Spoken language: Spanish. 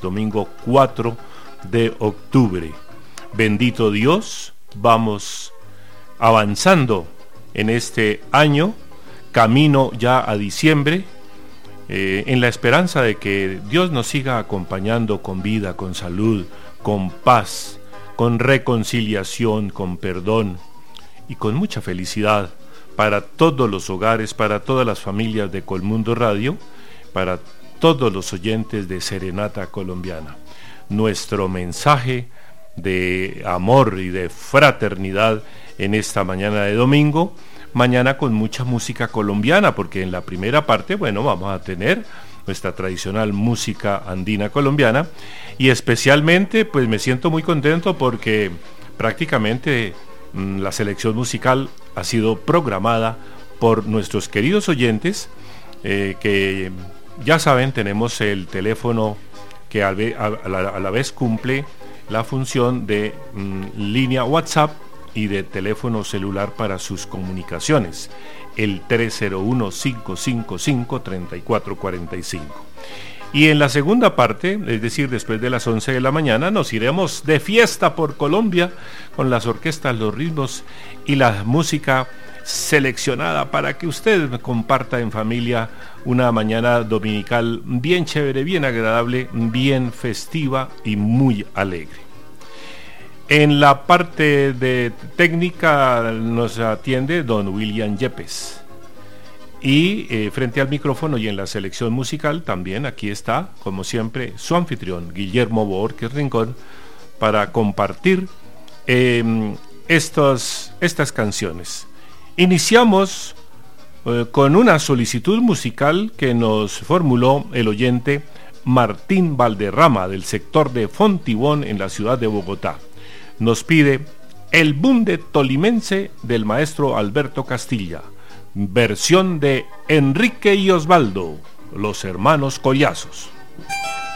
domingo 4 de octubre. Bendito Dios, vamos avanzando en este año, camino ya a diciembre, en la esperanza de que Dios nos siga acompañando con vida, con salud, con paz, con reconciliación, con perdón y con mucha felicidad para todos los hogares, para todas las familias de Colmundo Radio, para todos los oyentes de Serenata Colombiana. Nuestro mensaje de amor y de fraternidad en esta mañana de domingo, mañana con mucha música colombiana, porque en la primera parte, bueno, vamos a tener nuestra tradicional música andina colombiana, y especialmente pues me siento muy contento porque prácticamente la selección musical ha sido programada por nuestros queridos oyentes, que ya saben, tenemos el teléfono que a la vez cumple la función de línea WhatsApp y de teléfono celular para sus comunicaciones, el 301-555-3445. Y en la segunda parte, es decir, después de las 11 de la mañana, nos iremos de fiesta por Colombia con las orquestas, los ritmos y la música seleccionada para que usted comparta en familia una mañana dominical bien chévere, bien agradable, bien festiva y muy alegre. En la parte de técnica nos atiende don William Yepes. Y frente al micrófono y en la selección musical también aquí está, como siempre, su anfitrión, Guillermo Borges Rincón, para compartir estas canciones. Iniciamos con una solicitud musical que nos formuló el oyente Martín Valderrama, del sector de Fontibón en la ciudad de Bogotá. Nos pide El Bunde Tolimense del maestro Alberto Castilla, versión de Enrique y Osvaldo, los hermanos Collazos.